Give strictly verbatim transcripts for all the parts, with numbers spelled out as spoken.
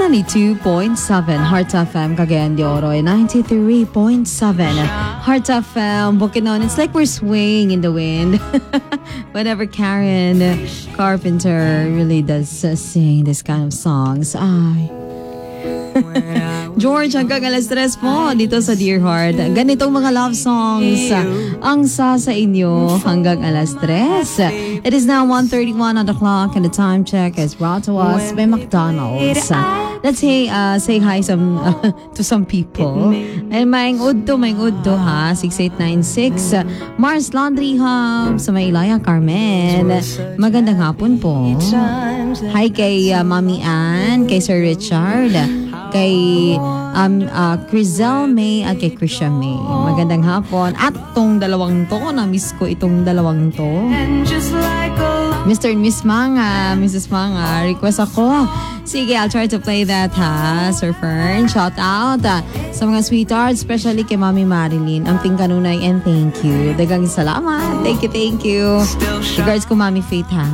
ninety-two point seven Heart F M, Cagayan de Oro, and ninety-three point seven Heart F M, Bukidnon. It's like we're swaying in the wind. Whenever Karen Carpenter really does uh, sing this kind of songs. Ay. George, hanggang alas tres po dito sa Dear Heart. Ganitong mga love songs ang sa sa inyo hanggang alas tres. It is now one thirty-one on the clock and the time check is brought to us by McDonald's. Let's say uh, say hi some uh, to some people. And maing udto, maing udto ha. six eight nine six Mars Laundry Hub sa may Ilaya, Carmen. Magandang hapon po. Hi kay uh, Mami Ann, kay Sir Richard, kay um, uh, Crizel May at kay Krisha May. Magandang hapon. At tong dalawang to, na-miss ko itong dalawang to. Mister and Miss Manga, Missus Manga, request ako. Sige, I'll try to play that ha, Sir Fern. Shout out uh, sa mga sweethearts, especially kay Mami Marilyn, Amping Kanunay, and thank you. Dagang salamat. Thank you, thank you. Regards ko Mami Faith ha.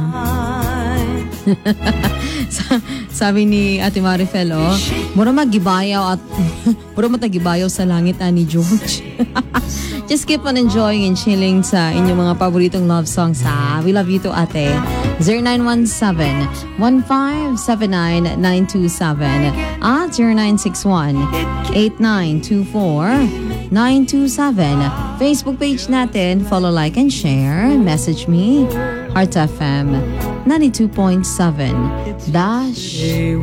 Sabi ni Ate Marifel, oh, mura magibayaw at mura matagibayaw sa langit ani George. Just keep on enjoying and chilling sa inyong mga paboritong love songs ha. We love you to Ate. zero nine one seven, one five seven nine, nine two seven at zero nine six one, eight nine two four, nine two seven. Facebook page natin, follow, like, and share. Message me, Heart F M ninety-two point seven Dash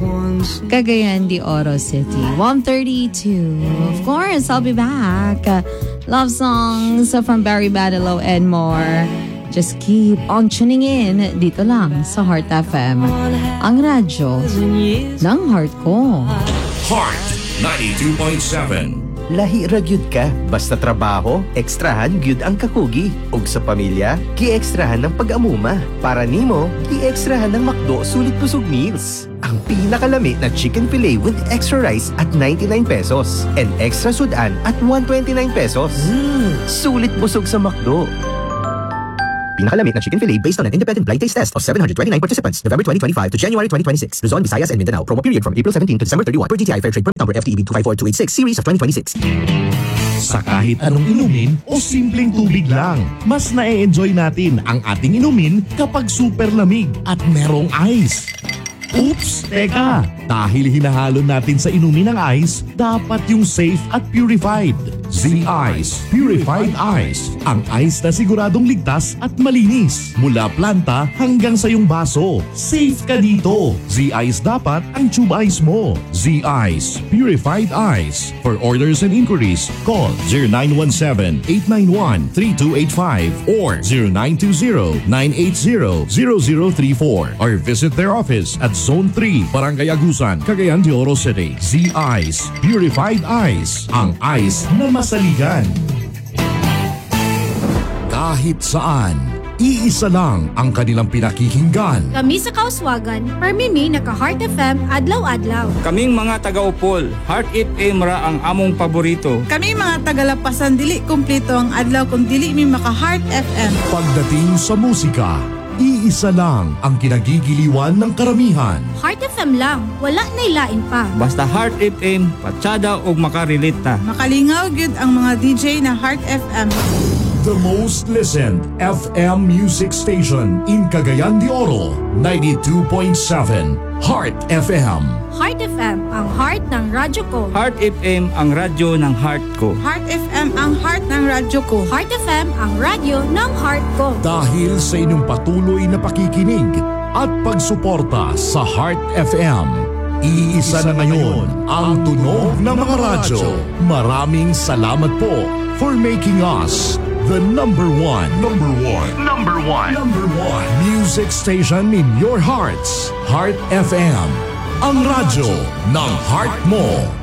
Cagayan de Oro City. one thirty-two. Of course, I'll be back. Love songs from Barry Manilow and more. Just keep on tuning in dito lang sa Heart F M, ang radyo ng heart ko. Heart ninety-two point seven. Lahi ra gyud ka, basta trabaho, ekstrahan gyud ang kakugi. Ug sa pamilya, gi-ekstrahan ng pag-amuma. Para nimo, gi-ekstrahan ng McDo sulit busog meals. Ang pinakalami na chicken fillet with extra rice at ninety-nine pesos and extra sudan at one twenty-nine pesos. Mm, sulit busog sa McDo. Pinakalamit na chicken fillet based on an independent blind taste test of seven hundred twenty-nine participants, November twenty twenty-five to January twenty twenty-six. Luzon, Visayas, and Mindanao. Promo period from April seventeenth to December thirty-first per G T I Fair Trade permit number F T E B two five four two eight six series of twenty twenty-six. Sa kahit anong inumin o simpleng tubig lang, mas na-enjoy natin ang ating inumin kapag super lamig at merong ice. Oops! Teka! Dahil hinahalo natin sa inumin ng ice, dapat yung safe at purified. Z-Ice Purified Ice. Ang ice na siguradong ligtas at malinis. Mula planta hanggang sa iyong baso. Safe ka dito. Z-Ice dapat ang tube ice mo. Z-Ice Purified Ice. For orders and inquiries, call zero nine one seven, eight nine one, three two eight five or zero nine two zero, nine eight zero, zero zero three four or visit their office at Zone three, Barangay Agusan, Cagayan de Oro City. Z-Ice Purified Ice. Ang ice na masaligan. Kahit saan, iisa lang ang kanilang pinakikinggan. Kami sa Kauswagan, permimi naka-Heart F M adlaw-adlaw. Kaming mga taga-Upol, Heart F M ra ang among paborito. Kami mga taga-Lapasan, dili kumpleto ang adlaw kung dili mi maka-Heart F M. Pagdating sa musika, iisa lang ang kinagigiliwan ng karamihan. Heart F M lang, wala na'y lain pa. Basta Heart F M, patsada o makarelate ta. Makalingaw gyud ang mga D J na Heart F M. The most listened F M music station in Cagayan de Oro, ninety-two point seven Heart F M. Heart F M, ang heart ng radyo ko. Heart F M, ang radyo ng heart ko. Heart F M, ang heart ng radyo ko. Heart F M, ang radyo ng heart ko. Dahil sa inyong patuloy na pakikinig at pagsuporta sa Heart F M, iisa na ngayon ang tunog ng mga radyo. Maraming salamat po for making us the number one, number one, number one, number one music station in your hearts. Heart F M, ang radyo ng heart mo.